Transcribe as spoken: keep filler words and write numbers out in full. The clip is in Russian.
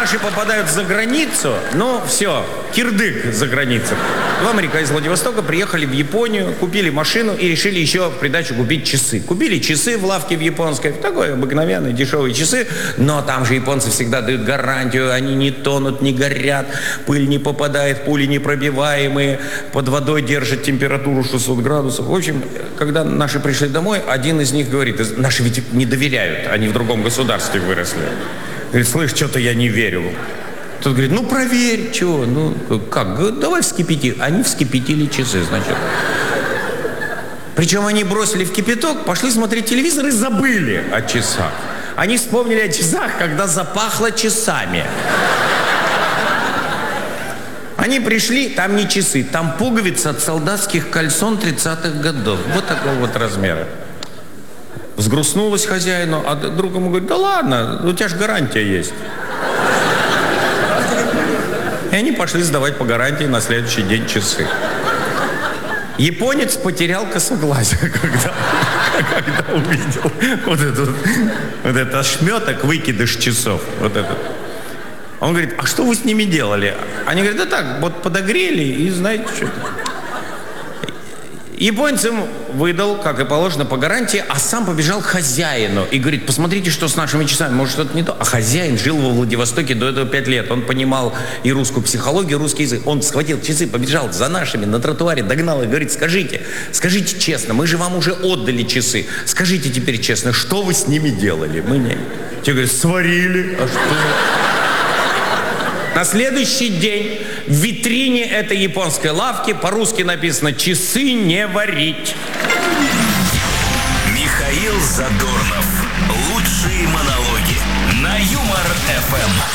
наши попадают за границу, ну, все, кирдык за границей. Два моряка из Владивостока приехали в Японию, купили машину и решили еще в придачу купить часы. Купили часы в лавке в японской, такой обыкновенные дешевые часы, но там же японцы всегда дают гарантию, они не тонут, не горят, пыль не попадает, пули непробиваемые, под водой держат температуру шестьсот градусов. В общем, когда наши пришли домой, один из них говорит, наши ведь не доверяют, они в другом государстве выросли. Говорит, слышь, что-то я не верю. Тот говорит, ну проверь, чего, ну как, говорит, давай вскипяти. Они вскипятили часы, значит. Причем они бросили в кипяток, пошли смотреть телевизор и забыли о часах. Они вспомнили о часах, когда запахло часами. Они пришли, там не часы, там пуговицы от солдатских кальсон тридцатых годов. Вот такого вот размера. Взгрустнулась хозяину, а друг ему говорит, да ладно, у тебя же гарантия есть. И они пошли сдавать по гарантии на следующий день часы. Японец потерял косоглазие, когда, когда увидел вот этот, вот этот ошметок, выкидыш часов. Вот этот. Он говорит, а что вы с ними делали? Они говорят, да так, вот подогрели и знаете что. Японец им выдал, как и положено, по гарантии, а сам побежал к хозяину и говорит, посмотрите, что с нашими часами, может, что-то не то. А хозяин жил во Владивостоке до этого пять лет. Он понимал и русскую психологию, и русский язык. Он схватил часы, побежал за нашими на тротуаре, догнал и говорит, скажите, скажите честно, мы же вам уже отдали часы. Скажите теперь честно, что вы с ними делали? Мы не... Те говорят, сварили. А что? На следующий день в витрине этой японской лавки по-русски написано «Часы не варить». Михаил Задорнов.